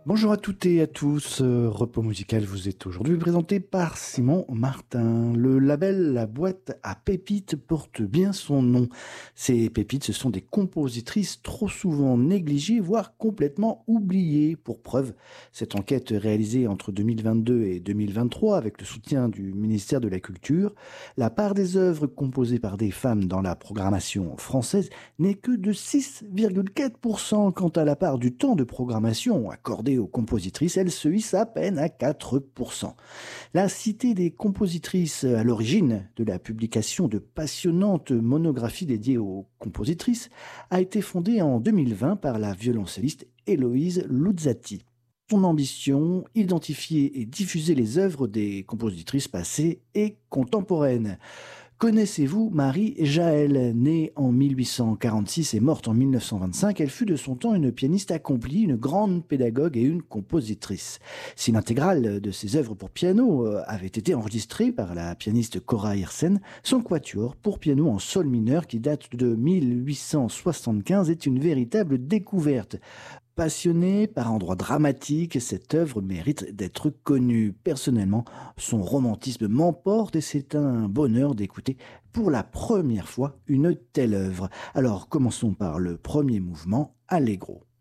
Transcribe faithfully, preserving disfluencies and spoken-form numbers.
Bonjour à toutes et à tous. Euh, Repos musical vous est aujourd'hui présenté par Simon Martin. Le label La Boîte à Pépites porte bien son nom. Ces pépites, ce sont des compositrices trop souvent négligées, voire complètement oubliées. Pour preuve, cette enquête réalisée entre deux mille vingt-deux et deux mille vingt-trois avec le soutien du ministère de la Culture, la part des œuvres composées par des femmes dans la programmation française n'est que de six virgule quatre pour cent. Quant à la part du temps de programmation accordée aux compositrices, elle se hisse à peine à quatre pour cent. La Cité des compositrices, à l'origine de la publication de passionnantes monographies dédiées aux compositrices, a été fondée en deux mille vingt par la violoncelliste Héloïse Luzzati. Son ambition, identifier et diffuser les œuvres des compositrices passées et contemporaines. Connaissez-vous Marie Jaël? Née en mille huit cent quarante-six et morte en mille neuf cent vingt-cinq, elle fut de son temps une pianiste accomplie, une grande pédagogue et une compositrice. Si l'intégrale de ses œuvres pour piano euh, avait été enregistrée par la pianiste Cora Hirsen, son quatuor pour piano en sol mineur qui date de mille huit cent soixante-quinze est une véritable découverte. Passionnée par endroits dramatiques, cette œuvre mérite d'être connue. Personnellement, son romantisme m'emporte et c'est un bonheur d'écouter pour la première fois une telle œuvre. Alors commençons par le premier mouvement, Allegro.